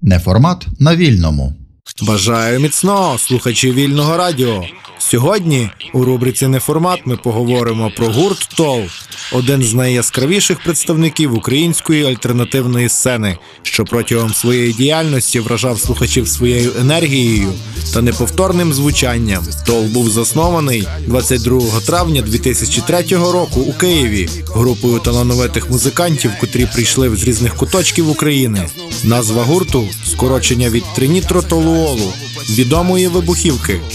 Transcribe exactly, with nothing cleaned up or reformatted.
Неформат на Вільному. Бажаю міцного, слухачі Вільного радіо. Сьогодні у рубриці «Неформат» ми поговоримо про гурт «Тол», один з найяскравіших представників української альтернативної сцени, що протягом своєї діяльності вражав слухачів своєю енергією та неповторним звучанням. «Тол» був заснований двадцять другого травня дві тисячі третього року у Києві групою талановитих музикантів, котрі прийшли з різних куточків України. Назва гурту – скорочення від тринітротолуолу, відомої вибухівки,